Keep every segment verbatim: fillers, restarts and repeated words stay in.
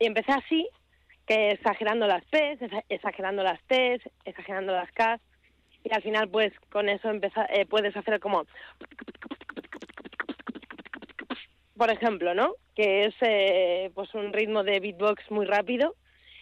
Y empecé así, que exagerando las P's, exagerando las T's, exagerando las K's, y al final pues con eso empeza, eh, puedes hacer como, por ejemplo, ¿no? Que es eh, pues un ritmo de beatbox muy rápido.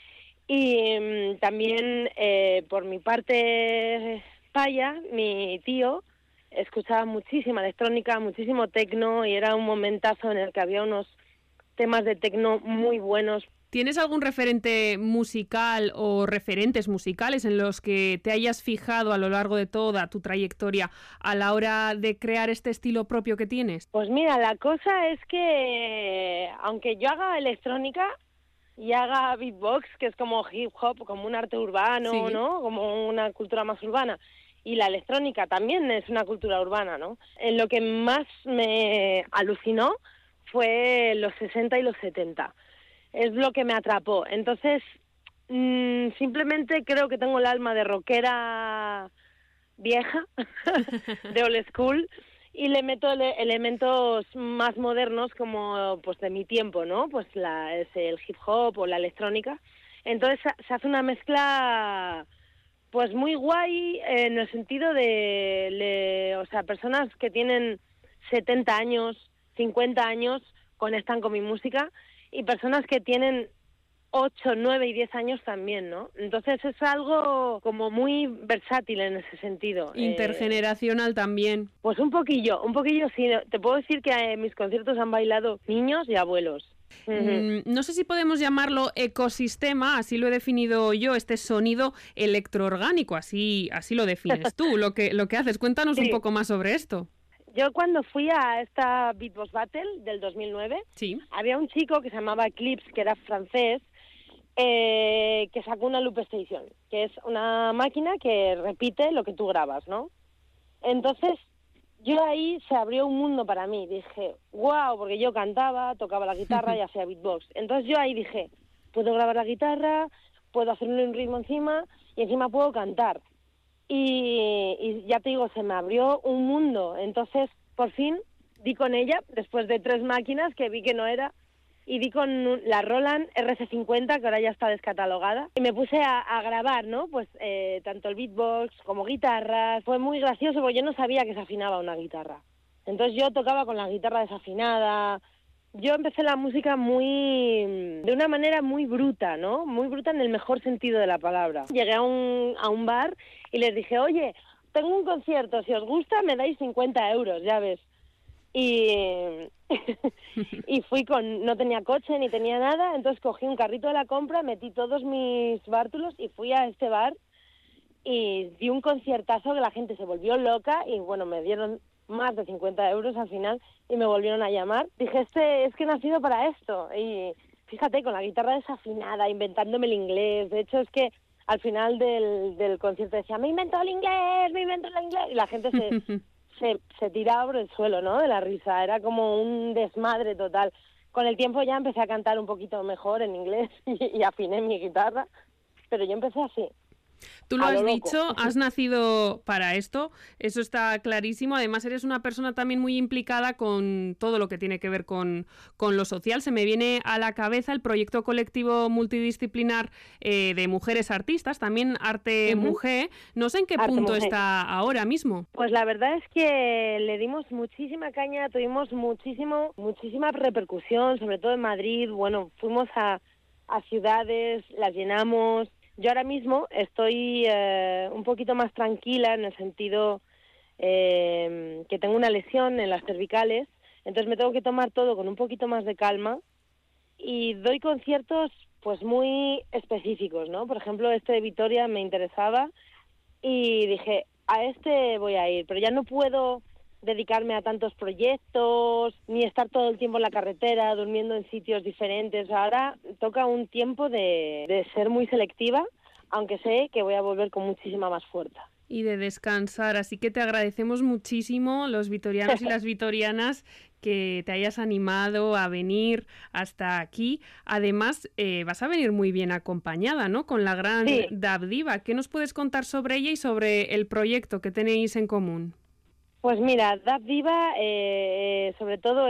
Y um, también eh, por mi parte paya, mi tío escuchaba muchísima electrónica, muchísimo tecno, y era un momentazo en el que había unos temas de tecno muy buenos. ¿Tienes algún referente musical o referentes musicales en los que te hayas fijado a lo largo de toda tu trayectoria a la hora de crear este estilo propio que tienes? Pues mira, la cosa es que aunque yo haga electrónica y haga beatbox, que es como hip hop, como un arte urbano, sí, ¿no? Como una cultura más urbana, y la electrónica también es una cultura urbana, ¿no? En lo que más me alucinó fue los sesenta y los setenta. Es lo que me atrapó. Entonces, mmm, simplemente creo que tengo el alma de rockera vieja, de old school, y le meto ele- elementos más modernos como pues de mi tiempo, ¿no? Pues la, es el hip hop o la electrónica. Entonces se hace una mezcla pues muy guay en el sentido de, le, o sea, personas que tienen setenta años, cincuenta años conectan con mi música, y personas que tienen ocho, nueve y diez años también, ¿no? Entonces es algo como muy versátil en ese sentido. Intergeneracional eh, también. Pues un poquillo, un poquillo sí. Te puedo decir que en mis conciertos han bailado niños y abuelos. Mm, no sé si podemos llamarlo ecosistema, así lo he definido yo, este sonido electroorgánico, así, así lo defines tú, lo que, lo que haces. Cuéntanos sí. un poco más sobre esto. Yo cuando fui a esta Beatbox Battle del dos mil nueve, sí. había un chico que se llamaba Eclipse, que era francés, eh, que sacó una Loop Station, que es una máquina que repite lo que tú grabas, ¿no? Entonces, yo ahí se abrió un mundo para mí. Dije, wow, porque yo cantaba, tocaba la guitarra y hacía beatbox. Entonces yo ahí dije, puedo grabar la guitarra, puedo hacerle un ritmo encima y encima puedo cantar. Y, y ya te digo, se me abrió un mundo. Entonces, por fin, di con ella, después de tres máquinas que vi que no era, y di con la Roland R C cincuenta, que ahora ya está descatalogada, y me puse a, a grabar, ¿no? Pues eh, tanto el beatbox como guitarras. Fue muy gracioso porque yo no sabía que se afinaba una guitarra. Entonces yo tocaba con la guitarra desafinada. Yo empecé la música muy, de una manera muy bruta, ¿no? Muy bruta en el mejor sentido de la palabra. Llegué a un, a un bar y les dije, oye, tengo un concierto, si os gusta me dais cincuenta euros, ya ves. Y, y fui con, no tenía coche ni tenía nada, entonces cogí un carrito de la compra, metí todos mis bártulos y fui a este bar y di un conciertazo que la gente se volvió loca y bueno, me dieron más de cincuenta euros al final y me volvieron a llamar. Dije, este es que he nacido para esto. Y fíjate, con la guitarra desafinada, inventándome el inglés. De hecho, es que al final del, del concierto decía, me inventó el inglés, me inventó el inglés. Y la gente se, se, se tiraba por el suelo, ¿no? De la risa. Era como un desmadre total. Con el tiempo ya empecé a cantar un poquito mejor en inglés y, y afiné mi guitarra. Pero yo empecé así. Tú lo has dicho, has nacido para esto, eso está clarísimo. Además, eres una persona también muy implicada con todo lo que tiene que ver con, con lo social. Se me viene a la cabeza el proyecto colectivo multidisciplinar eh, de mujeres artistas, también Arte uh-huh. Mujer. No sé en qué Arte punto Mujer. Está ahora mismo. Pues la verdad es que le dimos muchísima caña, tuvimos muchísimo, muchísima repercusión, sobre todo en Madrid. Bueno, fuimos a, a ciudades, las llenamos. Yo ahora mismo estoy eh, un poquito más tranquila en el sentido eh, que tengo una lesión en las cervicales, entonces me tengo que tomar todo con un poquito más de calma y doy conciertos pues muy específicos, ¿no? Por ejemplo, este de Vitoria me interesaba y dije, a este voy a ir, pero ya no puedo dedicarme a tantos proyectos, ni estar todo el tiempo en la carretera, durmiendo en sitios diferentes. Ahora toca un tiempo de, de ser muy selectiva, aunque sé que voy a volver con muchísima más fuerza. Y de descansar, así que te agradecemos muchísimo, los vitorianos y las vitorianas, que te hayas animado a venir hasta aquí. Además, eh, vas a venir muy bien acompañada, ¿no? Con la gran sí. Dab Diva. ¿Qué nos puedes contar sobre ella y sobre el proyecto que tenéis en común? Pues mira, Dab Diva eh, sobre todo es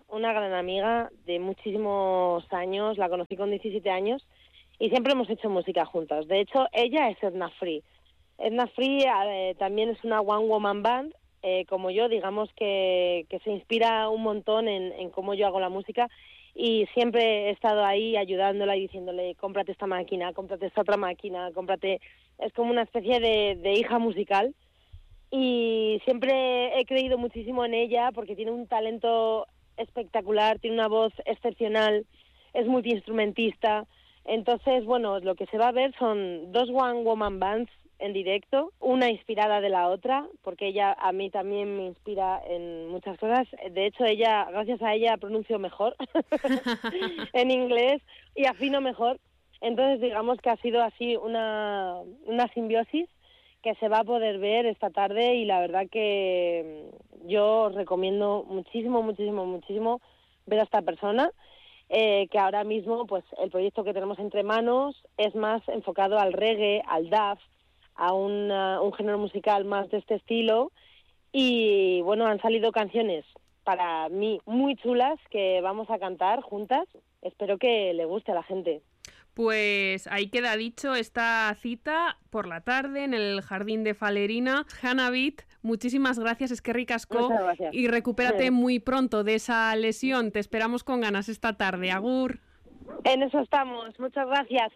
una gran amiga de muchísimos años, la conocí con diecisiete años y siempre hemos hecho música juntas. De hecho, ella es Edna Free. Edna Free eh, también es una one woman band, eh, como yo, digamos que, que se inspira un montón en, en cómo yo hago la música, y siempre he estado ahí ayudándola y diciéndole, cómprate esta máquina, cómprate esta otra máquina, cómprate... Es como una especie de, de hija musical, y siempre he creído muchísimo en ella porque tiene un talento espectacular, tiene una voz excepcional, es multiinstrumentista. Entonces, bueno, lo que se va a ver son dos one woman bands en directo, una inspirada de la otra, porque ella a mí también me inspira en muchas cosas. De hecho, ella, gracias a ella pronuncio mejor en inglés y afino mejor. Entonces, digamos que ha sido así una, una simbiosis que se va a poder ver esta tarde, y la verdad que yo os recomiendo muchísimo, muchísimo, muchísimo ver a esta persona, eh, que ahora mismo pues el proyecto que tenemos entre manos es más enfocado al reggae, al dub, a una, un género musical más de este estilo, y bueno, han salido canciones para mí muy chulas que vamos a cantar juntas. Espero que le guste a la gente. Pues ahí queda dicho esta cita por la tarde en el Jardín de Falerina. Hannah Beat, muchísimas gracias, eskerrik asko, y recupérate sí. muy pronto de esa lesión. Te esperamos con ganas esta tarde. Agur. En eso estamos. Muchas gracias.